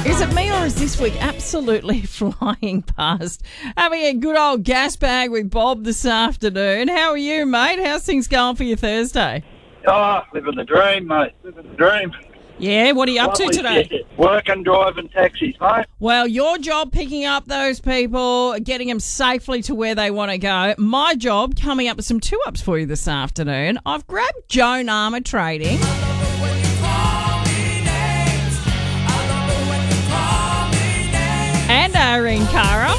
Is it me or is this week absolutely flying past? Having a good old gas bag with Bob this afternoon. How are you, mate? How's things going for your Thursday? Oh, living the dream, mate. Living the dream. Yeah, what are you up to today? Shit. Working, driving taxis, mate. Well, your job picking up those people, getting them safely to where they want to go. My job coming up with some 2-ups for you this afternoon. I've grabbed Joan Armour Trading. And Irene Cara.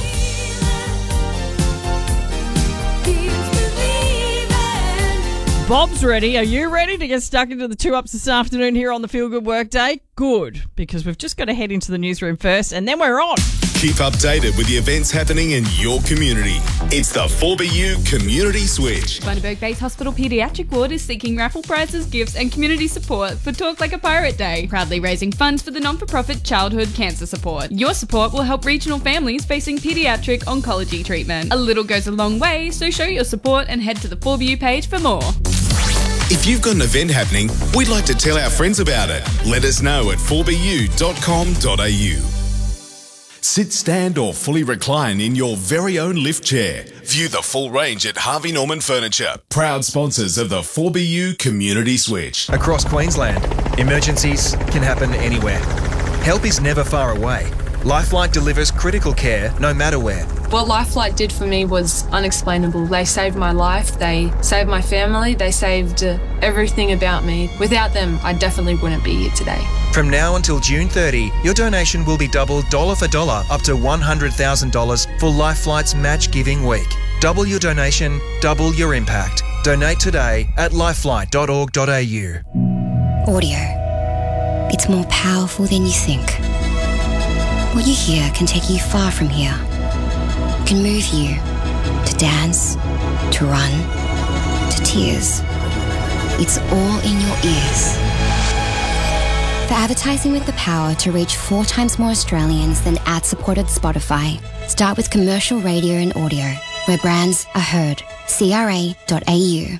Bob's ready. Are you ready to get stuck into the 2-ups this afternoon here on the Feel Good Workday? Good, because we've just got to head into the newsroom first and then we're on. Keep updated with the events happening in your community. It's the 4BU Community Switch. Bundaberg Base Hospital Paediatric Ward is seeking raffle prizes, gifts and community support for Talk Like a Pirate Day, proudly raising funds for the non-for-profit Childhood Cancer Support. Your support will help regional families facing paediatric oncology treatment. A little goes a long way, so show your support and head to the 4BU page for more. If you've got an event happening, we'd like to tell our friends about it. Let us know at 4bu.com.au. Sit, stand or fully recline in your very own lift chair. View the full range at Harvey Norman Furniture, proud sponsors of the 4BU Community Switch. Across Queensland, emergencies can happen anywhere. Help is never far away. Lifelight delivers critical care no matter where. What Lifelight did for me was unexplainable. They saved my life, they saved my family, they saved everything about me. Without them, I definitely wouldn't be here today. From now until June 30, your donation will be doubled dollar for dollar up to $100,000 for Lifelight's Match Giving Week. Double your donation, double your impact. Donate today at lifelight.org.au. Audio. It's more powerful than you think. What you hear can take you far from here. Can move you to dance, to run, to tears. It's all in your ears. For advertising with the power to reach 4 times more Australians than ad-supported Spotify, start with commercial radio and audio, where brands are heard. CRA.au.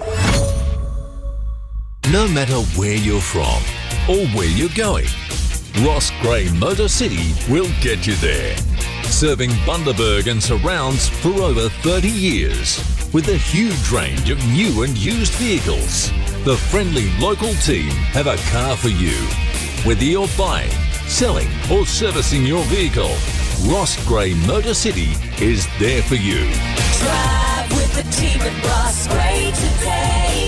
No matter where you're from or where you're going, Ross Gray Motor City will get you there. Serving Bundaberg and surrounds for over 30 years. With a huge range of new and used vehicles, the friendly local team have a car for you. Whether you're buying, selling or servicing your vehicle, Ross Gray Motor City is there for you. Drive with the team at Ross Gray today.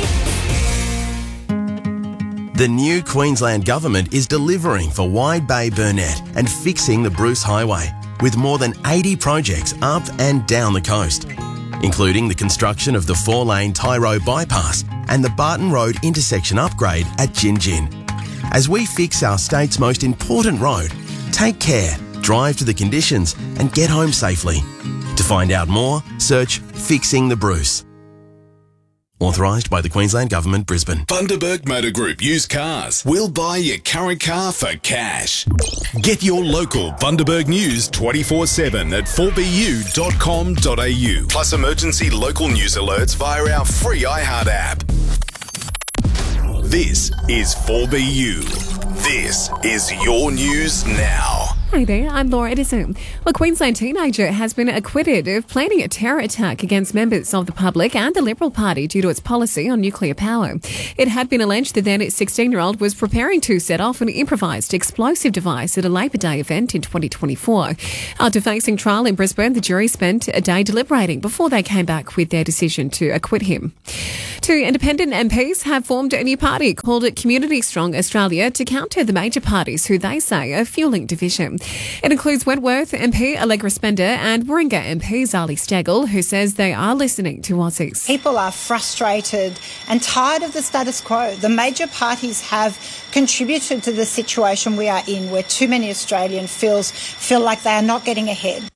The new Queensland Government is delivering for Wide Bay Burnett and fixing the Bruce Highway, with more than 80 projects up and down the coast, including the construction of the 4-lane Tyro bypass and the Barton Road intersection upgrade at Gin Gin. As we fix our state's most important road, take care, drive to the conditions and get home safely. To find out more, search Fixing the Bruce. Authorised by the Queensland Government, Brisbane. Bundaberg Motor Group Used Cars. We'll buy your current car for cash. Get your local Bundaberg news 24/7 at 4bu.com.au. Plus emergency local news alerts via our free iHeart app. This is 4BU. This is your news now. Hi there, I'm Laura Edison. A Queensland teenager has been acquitted of planning a terror attack against members of the public and the Liberal Party due to its policy on nuclear power. It had been alleged the then 16-year-old was preparing to set off an improvised explosive device at a Labor Day event in 2024. After facing trial in Brisbane, the jury spent a day deliberating before they came back with their decision to acquit him. 2 independent MPs have formed a new party called Community Strong Australia to counter the major parties who they say are fuelling division. It includes Wentworth MP Allegra Spender and Warringah MP Zali Steggall, who says they are listening to Aussies. People are frustrated and tired of the status quo. The major parties have contributed to the situation we are in, where too many Australians feel like they are not getting ahead.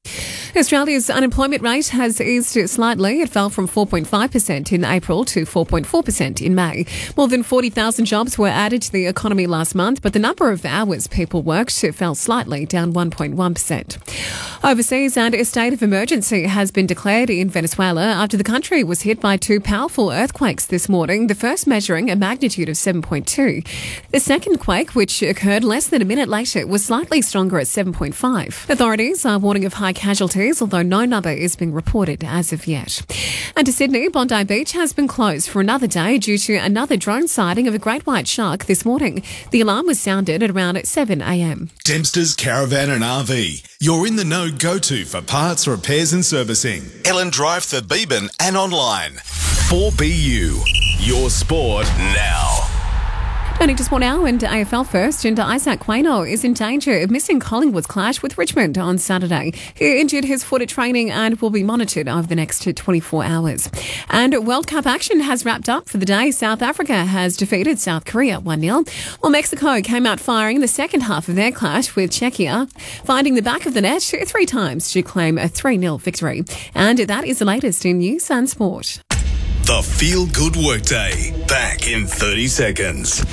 Australia's unemployment rate has eased slightly. It fell from 4.5% in April to 4.4% in May. More than 40,000 jobs were added to the economy last month, but the number of hours people worked fell slightly, down 1.1%. Overseas, and a state of emergency has been declared in Venezuela after the country was hit by two powerful earthquakes this morning, the first measuring a magnitude of 7.2. The second quake, which occurred less than a minute later, was slightly stronger at 7.5. Authorities are warning of high casualties, although no number is being reported as of yet. And to Sydney, Bondi Beach has been closed for another day due to another drone sighting of a great white shark this morning. The alarm was sounded at around 7 a.m. Dempster's Caravan and RV. You're in the know go-to for parts, repairs and servicing. Ellen Drive, Thurbeban and online. 4BU. Your sport now. Turning to sport now, and AFL first, and Isaac Quaynor is in danger of missing Collingwood's clash with Richmond on Saturday. He injured his foot at training and will be monitored over the next 24 hours. And World Cup action has wrapped up for the day. South Africa has defeated South Korea 1-0, while Mexico came out firing in the second half of their clash with Czechia, finding the back of the net 3 times to claim a 3-0 victory. And that is the latest in news and sport. The Feel Good Workday. Back in 30 seconds.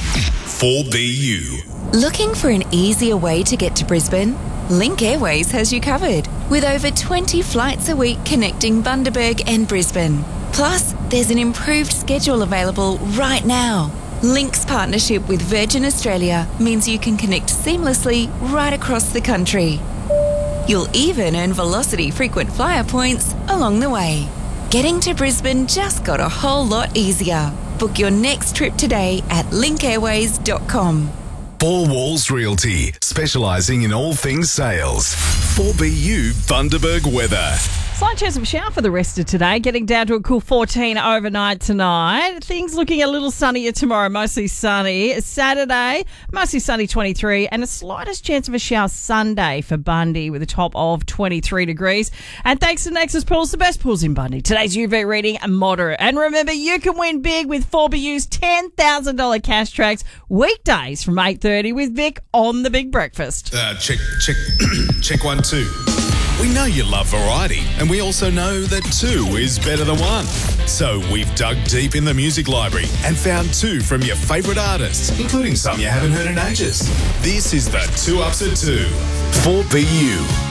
4BU. Looking for an easier way to get to Brisbane? Link Airways has you covered, with over 20 flights a week connecting Bundaberg and Brisbane. Plus, there's an improved schedule available right now. Link's partnership with Virgin Australia means you can connect seamlessly right across the country. You'll even earn Velocity frequent flyer points along the way. Getting to Brisbane just got a whole lot easier. Book your next trip today at linkairways.com. Four Walls Realty, specialising in all things sales. 4BU Bundaberg weather. Slight chance of a shower for the rest of today, getting down to a cool 14 overnight tonight. Things looking a little sunnier tomorrow, mostly sunny. Saturday, mostly sunny 23, and a slightest chance of a shower Sunday for Bundy with a top of 23 degrees. And thanks to Nexus Pools, the best pools in Bundy. Today's UV reading, moderate. And remember, you can win big with 4BU's $10,000 cash tracks weekdays from 8:30 with Vic on The Big Breakfast. Check 1, 2. We know you love variety, and we also know that 2 is better than 1. So we've dug deep in the music library and found 2 from your favourite artists, including some you haven't heard in ages. This is the 2 Ups at 2. 4BU.